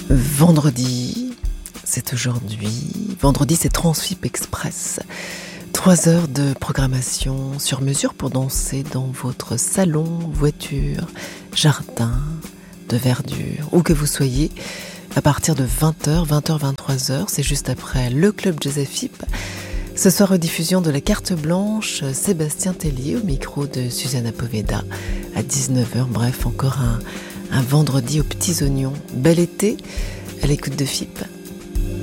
Vendredi, c'est aujourd'hui. Vendredi, c'est Transfip Express. 3 heures de programmation sur mesure pour danser dans votre salon, voiture, jardin, de verdure, où que vous soyez. À partir de 20h, 23h, c'est juste après le Club Joséphip. Ce soir, rediffusion de la carte blanche, Sébastien Tellier au micro de Susanna Poveda à 19h. Bref, encore un vendredi aux petits oignons. Bel été à l'écoute de FIP.